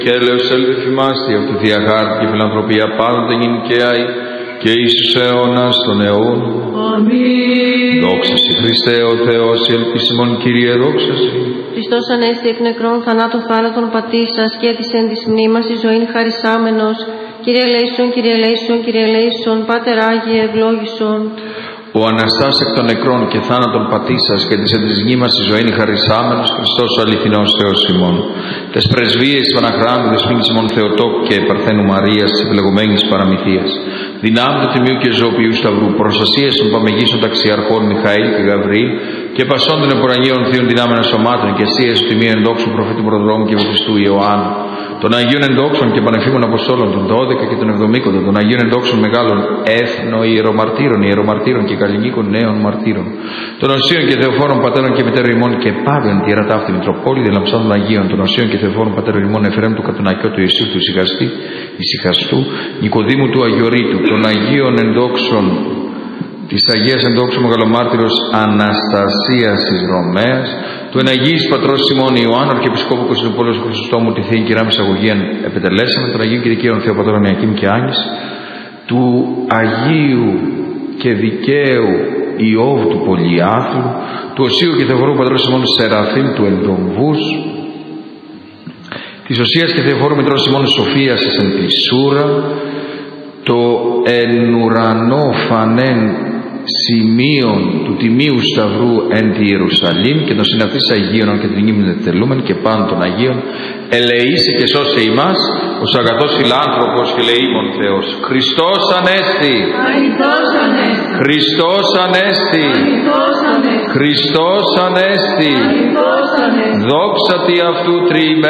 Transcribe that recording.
Και έλεος ελδεφημάστη από τη διαγάρτη και φιλανθρωπία πάντοτε γενικαίαι και εις τους αιώνας των αιών. Αμήν. Δόξα Συ Χριστέ ο Θεός, η ελπίσιμον Κύριε, δόξα Συ. Χριστός ανέστη εκ νεκρών, θανάτων θάνατον πατήσας και της εν της μνήμας εις ζωήν χαρισάμενος. Κύριε ελέησον, Κύριε ελέησον, Κύριε ελέησον, Πάτερ Άγιε ευλόγησον. Ο Αναστάς εκ των νεκρών και θάνατον πατήσας και της εν της μνήμας εις ζωήν χαρισάμενος Χριστός ο αληθινός Θεός ημών. Τες πρεσβείες της Παναχράντου, δεσπίνης ημών Θεοτόκου και Παρθένου Μαρίας, της επιλεγωμένης παραμυθίας. Δυνάμει του Τιμίου και Ζωοποιού Σταυρού, προστασίες των παμεγήσεων ταξιαρχών Μιχαήλ και Γαβρίλ και πασών των επουρανίων θείων δυνάμενα σωμάτων και αισίες του Τιμίου εντόξου προφήτου Προδρόμου και Βαπτιστού Ιωάννου, των Αγίων Εντόξων και Πανεφήμων Αποστόλων, των 12 και των 70, των Αγίων Εντόξων μεγάλων έθνο ιερομαρτύρων και καλλινίκων νέων μαρτύρων, των Οσίων και Θεοφόρων Πατέρων και Μητέρων ημών και Πάβιον τη Ιερατάφτη Μητροπόλη, Δελαμψάδων Αγίων, των Οσίων και Θεοφόρων Πατέρων ημών Εφραίμ του Κατουνακιού του Ιησού του Ησυχαστού, Νικοδήμου του Αγιορείτου, των Αγίων Εντόξων της Αγίας Εντόξου Μεγαλομάρτυρος Αναστασίας της Ρωμαίας, του Εναγίης Πατρός Σιμών Ιωάννου, Αρχιεπισκόπου Κωνσταντινούπολος Χρυσοστόμου, τη Θεία Κυρά Μεσαγωγίαν επετελέσαμε, των Αγίων Κηρυκαίων Θεοπατώρων Ιακήμ και Άνης, του Αγίου και Δικαίου Ιώβ του Πολυάθλου, του Οσίου και Θεοφόρου Πατρός Σιμών Σεραφείμ του Ενδομβούς, της Οσίας και Θεοφόρου Μητρός Σιμών Σοφίας εις εν τη Σούρα, το εν ουρανό φανέν σημείων του Τιμίου Σταυρού εν τη Ιερουσαλήμ και των συναυτής Αγίων και την ύμνη τελούμεν και πάνω των Αγίων, ελεήσει και σώσε ημάς ως αγαθός φιλάνθρωπος και ελεήμων Θεός. Χριστός Ανέστη! Χριστός Ανέστη! Χριστός Ανέστη! Δόξα τη αυτού τριημέρου